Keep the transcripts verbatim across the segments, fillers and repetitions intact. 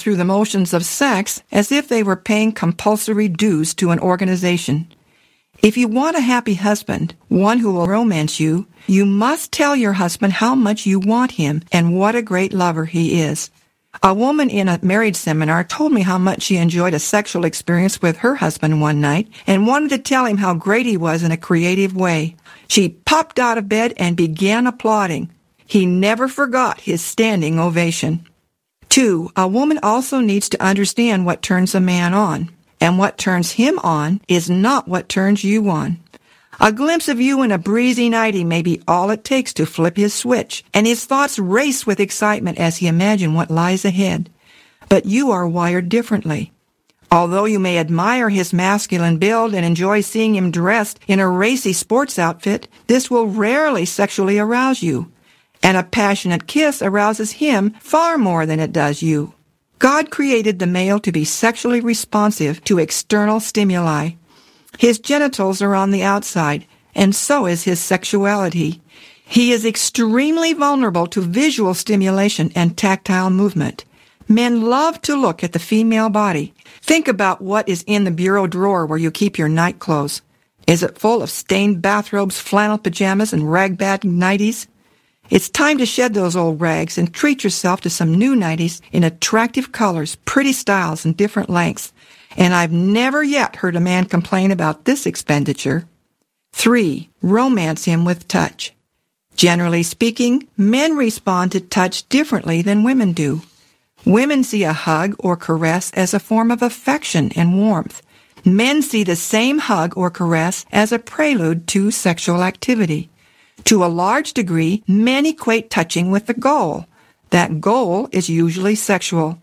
through the motions of sex as if they were paying compulsory dues to an organization. If you want a happy husband, one who will romance you, you must tell your husband how much you want him and what a great lover he is. A woman in a marriage seminar told me how much she enjoyed a sexual experience with her husband one night and wanted to tell him how great he was in a creative way. She popped out of bed and began applauding. He never forgot his standing ovation. Two, a woman also needs to understand what turns a man on. And what turns him on is not what turns you on. A glimpse of you in a breezy nightie may be all it takes to flip his switch, and his thoughts race with excitement as he imagines what lies ahead. But you are wired differently. Although you may admire his masculine build and enjoy seeing him dressed in a racy sports outfit, this will rarely sexually arouse you. And a passionate kiss arouses him far more than it does you. God created the male to be sexually responsive to external stimuli. His genitals are on the outside, and so is his sexuality. He is extremely vulnerable to visual stimulation and tactile movement. Men love to look at the female body. Think about what is in the bureau drawer where you keep your night clothes. Is it full of stained bathrobes, flannel pajamas, and ragbag nighties? It's time to shed those old rags and treat yourself to some new nighties in attractive colors, pretty styles, and different lengths. And I've never yet heard a man complain about this expenditure. Three, romance him with touch. Generally speaking, men respond to touch differently than women do. Women see a hug or caress as a form of affection and warmth. Men see the same hug or caress as a prelude to sexual activity. To a large degree, men equate touching with the goal. That goal is usually sexual.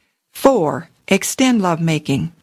Four, extend lovemaking.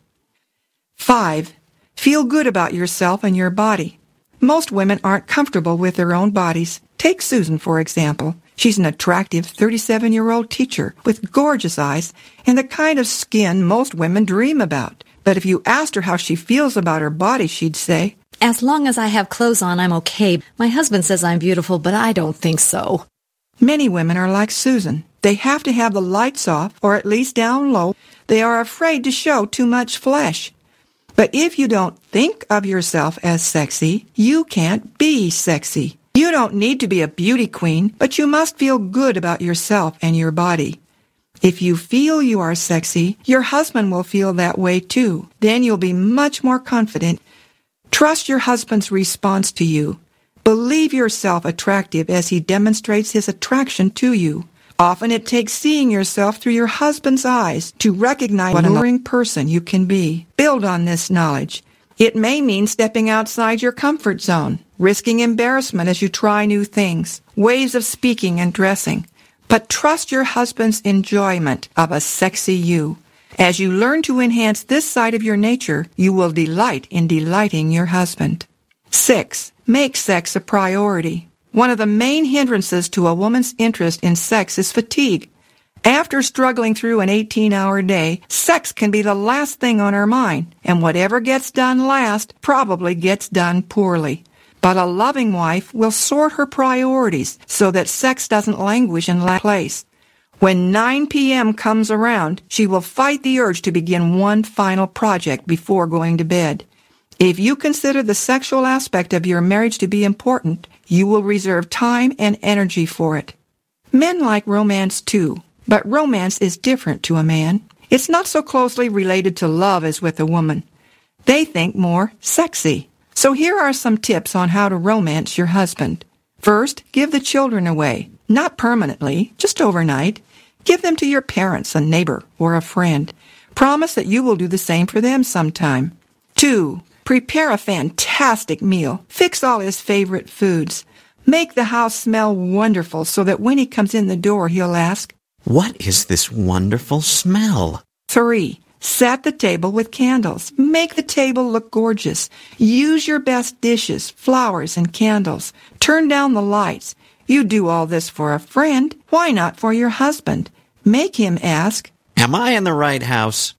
Five, feel good about yourself and your body. Most women aren't comfortable with their own bodies. Take Susan, for example. She's an attractive thirty-seven-year-old teacher with gorgeous eyes and the kind of skin most women dream about. But if you asked her how she feels about her body, she'd say, "As long as I have clothes on, I'm okay. My husband says I'm beautiful, but I don't think so." Many women are like Susan. They have to have the lights off, or at least down low. They are afraid to show too much flesh. But if you don't think of yourself as sexy, you can't be sexy. You don't need to be a beauty queen, but you must feel good about yourself and your body. If you feel you are sexy, your husband will feel that way too. Then you'll be much more confident. Trust your husband's response to you. Believe yourself attractive as he demonstrates his attraction to you. Often it takes seeing yourself through your husband's eyes to recognize what an alluring person you can be. Build on this knowledge. It may mean stepping outside your comfort zone, risking embarrassment as you try new things, ways of speaking and dressing. But trust your husband's enjoyment of a sexy you. As you learn to enhance this side of your nature, you will delight in delighting your husband. Six, make sex a priority. One of the main hindrances to a woman's interest in sex is fatigue. After struggling through an eighteen-hour day, sex can be the last thing on her mind, and whatever gets done last probably gets done poorly. But a loving wife will sort her priorities so that sex doesn't languish in last place. When nine p.m. comes around, she will fight the urge to begin one final project before going to bed. If you consider the sexual aspect of your marriage to be important, you will reserve time and energy for it. Men like romance too, but romance is different to a man. It's not so closely related to love as with a woman. They think more sexy. So here are some tips on how to romance your husband. First, give the children away. Not permanently, just overnight. Give them to your parents, a neighbor, or a friend. Promise that you will do the same for them sometime. Two, prepare a fantastic meal. Fix all his favorite foods. Make the house smell wonderful so that when he comes in the door, he'll ask, "What is this wonderful smell?" Three, set the table with candles. Make the table look gorgeous. Use your best dishes, flowers, and candles. Turn down the lights. You do all this for a friend. Why not for your husband? Make him ask, "Am I in the right house?"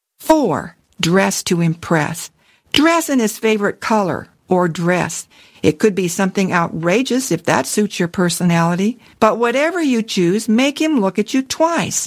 Four, dress to impress. Dress in his favorite color or dress. It could be something outrageous if that suits your personality, but whatever you choose, make him look at you twice.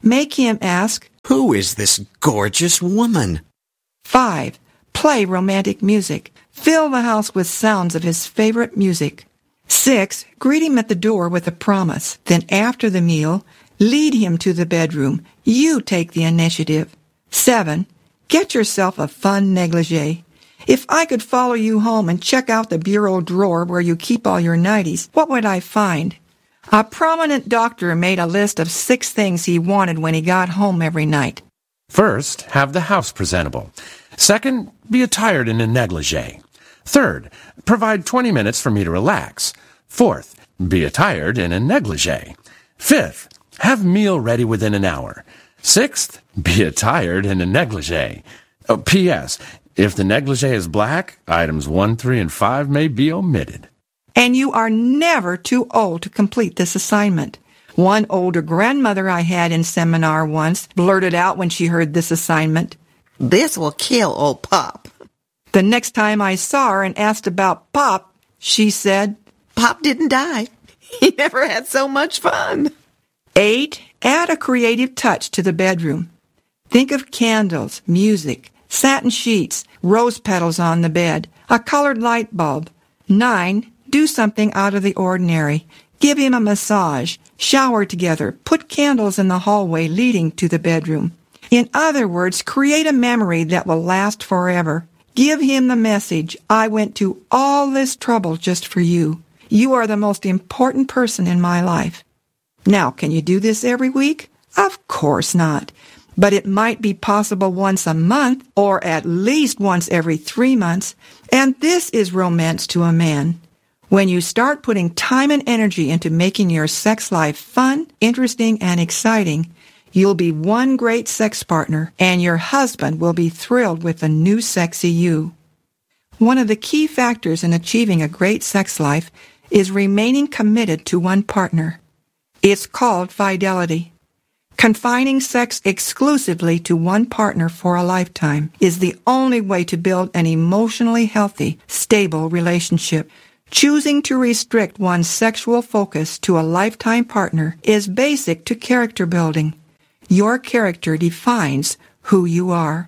Make him ask, Who is this gorgeous woman? five. Play romantic music. Fill the house with sounds of his favorite music. six. Greet him at the door with a promise. Then after the meal, lead him to the bedroom. You take the initiative. seven. Get yourself a fun negligee. If I could follow you home and check out the bureau drawer where you keep all your nighties, what would I find? A prominent doctor made a list of six things he wanted when he got home every night. First, have the house presentable. Second, be attired in a negligee. Third, provide twenty minutes for me to relax. Fourth, be attired in a negligee. Fifth, have meal ready within an hour. Sixth, be attired in a negligee. Oh, P S. If the negligee is black, items one, three, and five may be omitted. And you are never too old to complete this assignment. One older grandmother I had in seminar once blurted out when she heard this assignment, This will kill old Pop. The next time I saw her and asked about Pop, she said, Pop didn't die. He never had so much fun. eight. Add a creative touch to the bedroom. Think of candles, music, satin sheets, rose petals on the bed, a colored light bulb. nine. Do something out of the ordinary. Give him a massage, shower together, put candles in the hallway leading to the bedroom. In other words, create a memory that will last forever. Give him the message, I went to all this trouble just for you. You are the most important person in my life. Now, can you do this every week? Of course not. But it might be possible once a month, or at least once every three months. And this is romance to a man. When you start putting time and energy into making your sex life fun, interesting, and exciting, you'll be one great sex partner, and your husband will be thrilled with the new sexy you. One of the key factors in achieving a great sex life is remaining committed to one partner. It's called fidelity. Confining sex exclusively to one partner for a lifetime is the only way to build an emotionally healthy, stable relationship. Choosing to restrict one's sexual focus to a lifetime partner is basic to character building. Your character defines who you are.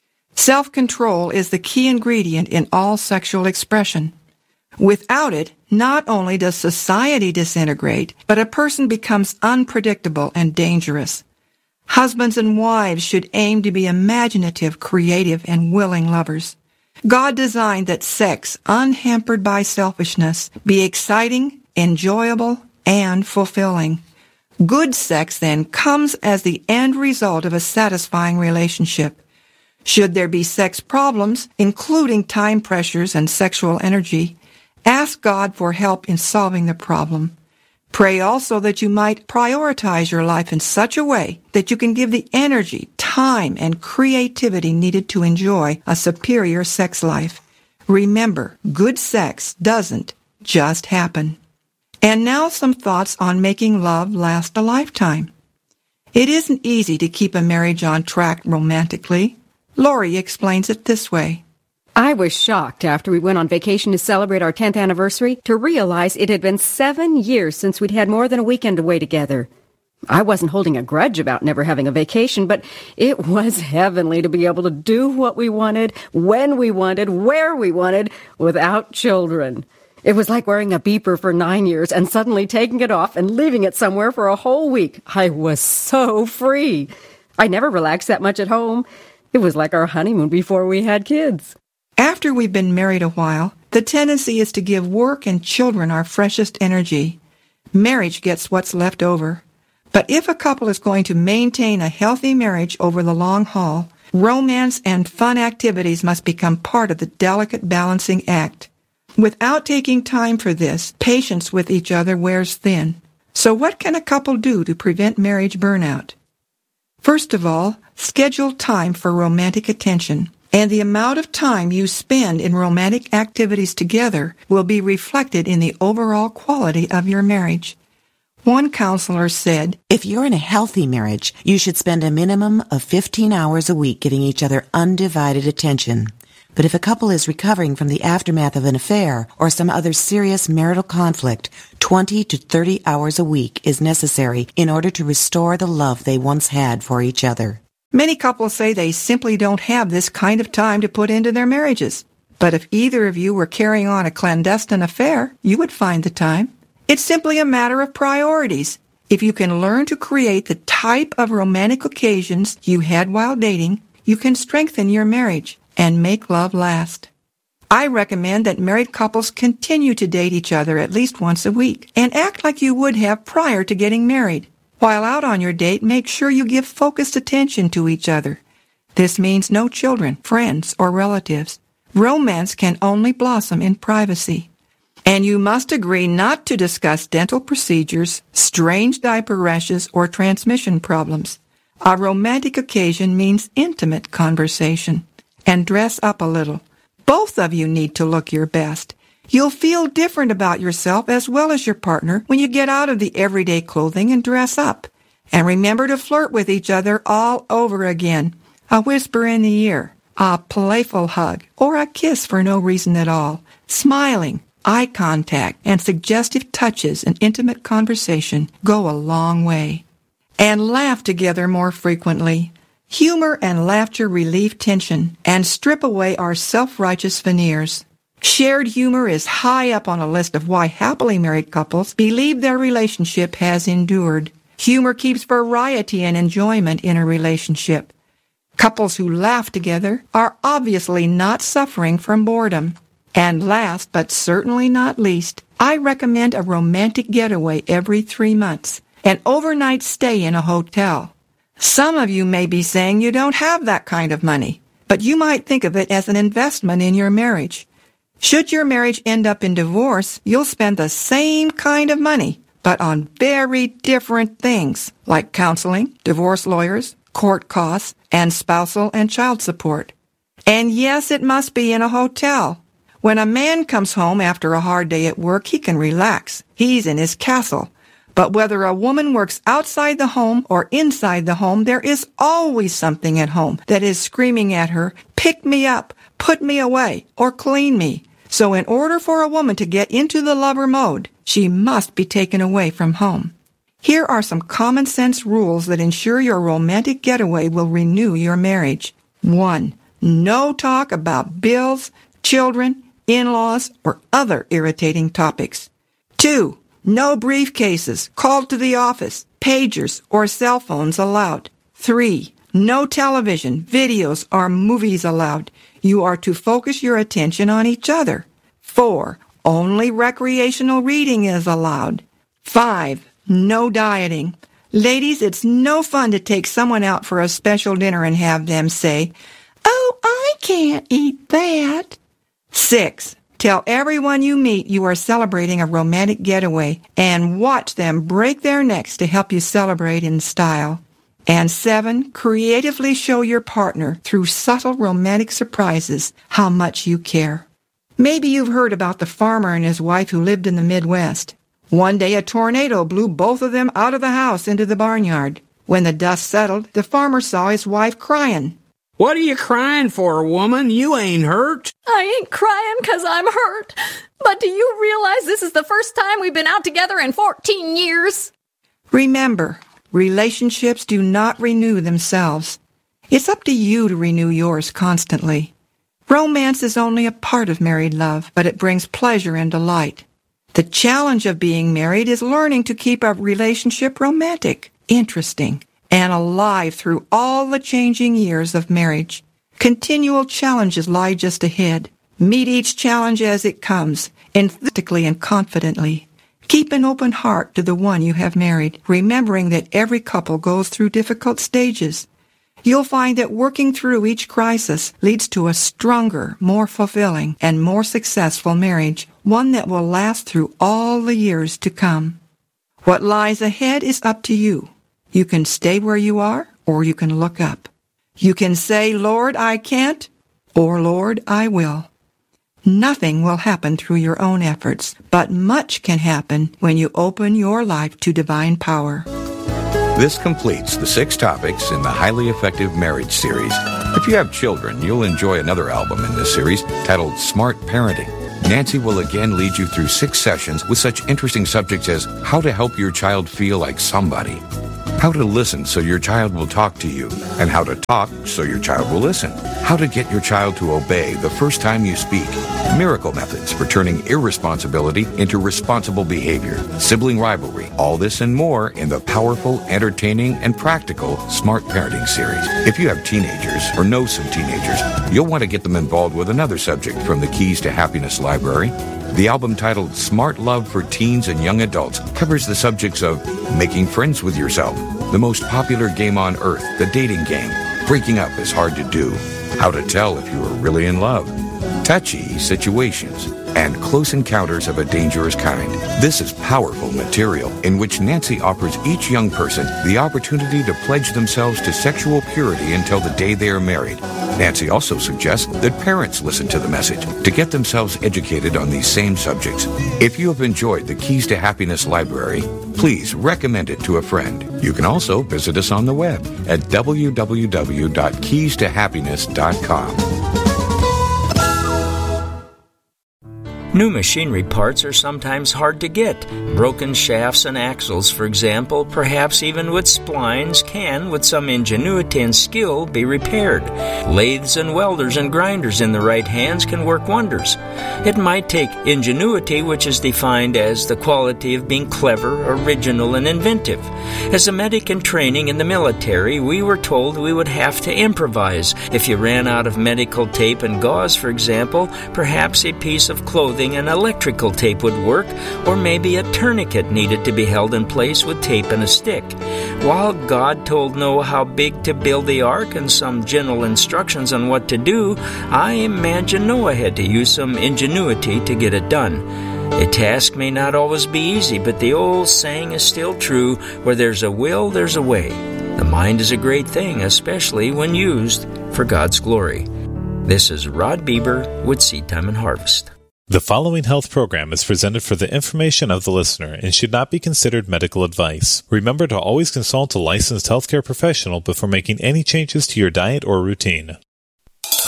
Self-control is the key ingredient in all sexual expression. Without it, not only does society disintegrate, but a person becomes unpredictable and dangerous. Husbands and wives should aim to be imaginative, creative, and willing lovers. God designed that sex, unhampered by selfishness, be exciting, enjoyable, and fulfilling. Good sex, then, comes as the end result of a satisfying relationship. Should there be sex problems, including time pressures and sexual energy, ask God for help in solving the problem. Pray also that you might prioritize your life in such a way that you can give the energy, time, and creativity needed to enjoy a superior sex life. Remember, good sex doesn't just happen. And now some thoughts on making love last a lifetime. It isn't easy to keep a marriage on track romantically. Lori explains it this way. I was shocked after we went on vacation to celebrate our tenth anniversary to realize it had been seven years since we'd had more than a weekend away together. I wasn't holding a grudge about never having a vacation, but it was heavenly to be able to do what we wanted, when we wanted, where we wanted, without children. It was like wearing a beeper for nine years and suddenly taking it off and leaving it somewhere for a whole week. I was so free. I never relaxed that much at home. It was like our honeymoon before we had kids. After we've been married a while, the tendency is to give work and children our freshest energy. Marriage gets what's left over. But if a couple is going to maintain a healthy marriage over the long haul, romance and fun activities must become part of the delicate balancing act. Without taking time for this, patience with each other wears thin. So what can a couple do to prevent marriage burnout? First of all, schedule time for romantic attention. And the amount of time you spend in romantic activities together will be reflected in the overall quality of your marriage. One counselor said, If you're in a healthy marriage, you should spend a minimum of fifteen hours a week giving each other undivided attention. But if a couple is recovering from the aftermath of an affair or some other serious marital conflict, twenty to thirty hours a week is necessary in order to restore the love they once had for each other. Many couples say they simply don't have this kind of time to put into their marriages. But if either of you were carrying on a clandestine affair, you would find the time. It's simply a matter of priorities. If you can learn to create the type of romantic occasions you had while dating, you can strengthen your marriage and make love last. I recommend that married couples continue to date each other at least once a week and act like you would have prior to getting married. While out on your date, make sure you give focused attention to each other. This means no children, friends, or relatives. Romance can only blossom in privacy. And you must agree not to discuss dental procedures, strange diaper rashes, or transmission problems. A romantic occasion means intimate conversation. And dress up a little. Both of you need to look your best. You'll feel different about yourself as well as your partner when you get out of the everyday clothing and dress up. And remember to flirt with each other all over again. A whisper in the ear, a playful hug, or a kiss for no reason at all. Smiling, eye contact, and suggestive touches and intimate conversation go a long way. And laugh together more frequently. Humor and laughter relieve tension and strip away our self-righteous veneers. Shared humor is high up on a list of why happily married couples believe their relationship has endured. Humor keeps variety and enjoyment in a relationship. Couples who laugh together are obviously not suffering from boredom. And last, but certainly not least, I recommend a romantic getaway every three months, an overnight stay in a hotel. Some of you may be saying you don't have that kind of money, but you might think of it as an investment in your marriage. Should your marriage end up in divorce, you'll spend the same kind of money, but on very different things, like counseling, divorce lawyers, court costs, and spousal and child support. And yes, it must be in a hotel. When a man comes home after a hard day at work, he can relax. He's in his castle. But whether a woman works outside the home or inside the home, there is always something at home that is screaming at her, pick me up, put me away, or clean me. So in order for a woman to get into the lover mode, she must be taken away from home. Here are some common sense rules that ensure your romantic getaway will renew your marriage. One, no talk about bills, children, in-laws, or other irritating topics. Two, no briefcases, call to the office, pagers, or cell phones allowed. Three, no television, videos, or movies allowed. You are to focus your attention on each other. Four, only recreational reading is allowed. Five, no dieting. Ladies, it's no fun to take someone out for a special dinner and have them say, "Oh, I can't eat that." Six, tell everyone you meet you are celebrating a romantic getaway and watch them break their necks to help you celebrate in style. And seven, creatively show your partner through subtle romantic surprises how much you care. Maybe you've heard about the farmer and his wife who lived in the Midwest. One day a tornado blew both of them out of the house into the barnyard. When the dust settled, the farmer saw his wife crying. "What are you crying for, woman? You ain't hurt." I ain't crying 'cause I'm hurt. But do you realize this is the first time we've been out together in fourteen years? Remember, relationships do not renew themselves. It's up to you to renew yours constantly. Romance is only a part of married love, but it brings pleasure and delight. The challenge of being married is learning to keep a relationship romantic, interesting, and alive through all the changing years of marriage. Continual challenges lie just ahead. Meet each challenge as it comes, enthusiastically and confidently. Keep an open heart to the one you have married, remembering that every couple goes through difficult stages. You'll find that working through each crisis leads to a stronger, more fulfilling, and more successful marriage, one that will last through all the years to come. What lies ahead is up to you. You can stay where you are, or you can look up. You can say, "Lord, I can't," or "Lord, I will." Nothing will happen through your own efforts, but much can happen when you open your life to divine power. This completes the six topics in the Highly Effective Marriage series. If you have children, you'll enjoy another album in this series titled Smart Parenting. Nancy will again lead you through six sessions with such interesting subjects as how to help your child feel like somebody, how to listen so your child will talk to you, and how to talk so your child will listen, how to get your child to obey the first time you speak, miracle methods for turning irresponsibility into responsible behavior, sibling rivalry, all this and more in the powerful, entertaining, and practical Smart Parenting series. If you have teenagers or know some teenagers, you'll want to get them involved with another subject from the Keys to Happiness library. The album titled Smart Love for Teens and Young Adults covers the subjects of making friends with yourself, the most popular game on earth, the dating game, breaking up is hard to do, how to tell if you are really in love, touchy situations, and close encounters of a dangerous kind. This is powerful material in which Nancy offers each young person the opportunity to pledge themselves to sexual purity until the day they are married. Nancy also suggests that parents listen to the message to get themselves educated on these same subjects. If you have enjoyed the Keys to Happiness library, please recommend it to a friend. You can also visit us on the web at w w w dot keys to happiness dot com. New machinery parts are sometimes hard to get. Broken shafts and axles, for example, perhaps even with splines, can, with some ingenuity and skill, be repaired. Lathes and welders and grinders in the right hands can work wonders. It might take ingenuity, which is defined as the quality of being clever, original, and inventive. As a medic in training in the military, we were told we would have to improvise. If you ran out of medical tape and gauze, for example, perhaps a piece of clothing and electrical tape would work, or maybe a tourniquet needed to be held in place with tape and a stick. While God told Noah how big to build the ark and some general instructions on what to do, I imagine Noah had to use some ingenuity to get it done. A task may not always be easy, but the old saying is still true, where there's a will, there's a way. The mind is a great thing, especially when used for God's glory. This is Rod Bieber with Seed Time and Harvest. The following health program is presented for the information of the listener and should not be considered medical advice. Remember to always consult a licensed healthcare professional before making any changes to your diet or routine.